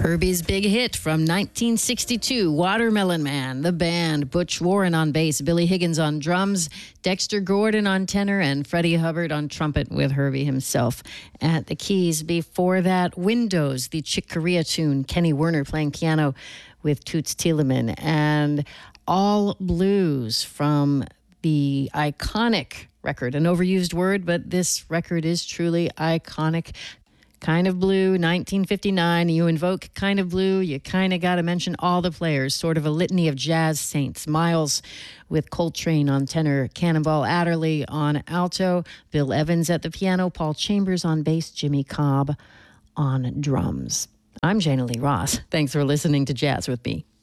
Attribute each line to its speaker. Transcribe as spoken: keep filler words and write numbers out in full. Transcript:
Speaker 1: Herbie's big hit from nineteen sixty-two, Watermelon Man, the band, Butch Warren on bass, Billy Higgins on drums, Dexter Gordon on tenor, and Freddie Hubbard on trumpet with Herbie himself at the keys. Before that, Windows, the Chick Corea tune, Kenny Werner playing piano with Toots Thielemans, and All Blues from the iconic record, an overused word, but this record is truly iconic. Kind of Blue, nineteen fifty-nine. You invoke Kind of Blue, you kind of got to mention all the players, sort of a litany of jazz saints. Miles with Coltrane on tenor, Cannonball Adderley on alto, Bill Evans at the piano, Paul Chambers on bass, Jimmy Cobb on drums. I'm Jana Lee Ross. Thanks for listening to Jazz with Me.